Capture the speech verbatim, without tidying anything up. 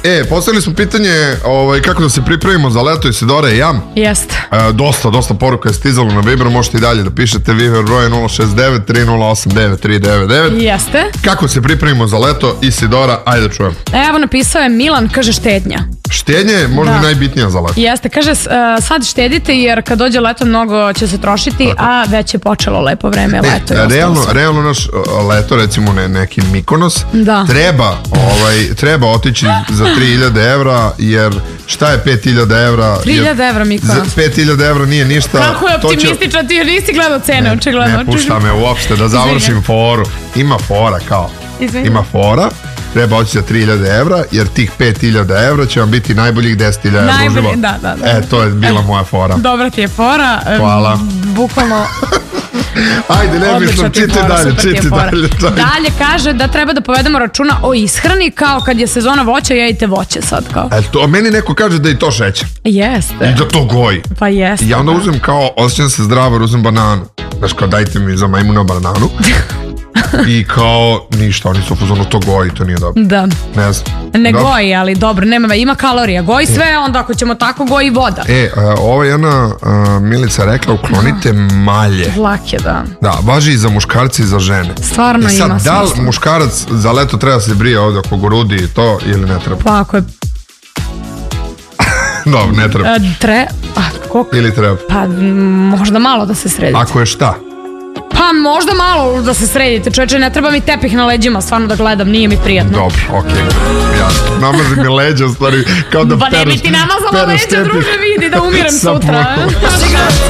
E, postavili smo pitanje ovaj, kako da se pripremimo za leto, Isidora i ja. Jeste. E, dosta, dosta poruka je stizalo na Viber, možete i dalje da pišete. Viber broj nula šest devet tri nula osam devet tri devet devet. Jeste. Kako se pripremimo za leto, Isidora, ajde čujem. Evo, napisao je Milan, kaže štednja. Štednja je možda Da. najbitnija za leto. Jeste, kaže uh, sad štedite jer kad dođe leto mnogo će se trošiti, a već je počelo lepo vreme, leto i E, ostalo realno, sve. realno naš uh, leto, recimo ne, neki Mikonos, Da. treba, ovaj, treba otići za tri hiljade evra, jer šta je pet hiljada evra? tri hiljade evra, Mikonos. Za pet hiljada evra nije ništa. Kako je to će- optimističan, ti nisi gledao cene, očigledno. Ne pušta me uopšte da završim Izvini. foru. Ima fora kao. Izvini. Ima fora. Treba oći za tri hiljade evra, jer tih pet hiljada evra će vam biti najboljih deset hiljada evra Najbolje, uživo. da, da, da. E, to je bila moja fora. Dobra ti je fora. em, Hvala. Bukvalno Ajde, ne odlična mislim, ti je čitaj fora, dalje, super ti je čitaj fora. dalje. dalje. Dalje kaže da treba da povedemo računa o ishrani, kao kad je sezona voća, jedite voće sad kao. E, to, meni neko kaže da i to šećer. Jeste. I da to goji. Pa jeste. I ja onda da. uzem kao, osjećam se zdravo, jer uzem bananu. Znaš, kao dajte mi za majmuna bananu. I kao, ništa, oni su u fazonu, to goji, to nije dobro. Da. Ne znam. Ne Dobro. goji, ali dobro, nema, ima kalorija. Goji sve, onda ako ćemo tako, goji voda. E, a, ovo je jedna a, Milica rekla, uklonite malje. Vlak je, da. Da, važi i za muškarci i za žene. Stvarno I sad, ima da li smisla. muškarac za leto treba se brije ovdje oko grudi i to, ili ne treba? Pa ako je Dobro, ne treba. e, tre... A, koliko? Ili treba. Pa m, možda malo da se sredite. Ako je šta? Pa možda malo da se sredite, čoveče, ne treba mi tepih na leđima, stvarno da gledam, nije mi prijatno. Dobro, okej. Ja, namazi mi leđa, stvari, kao da Pa ne pereš- bi ti namazala pereš leđa, tepih druže, vidi da umirem sa sutra. punom. e?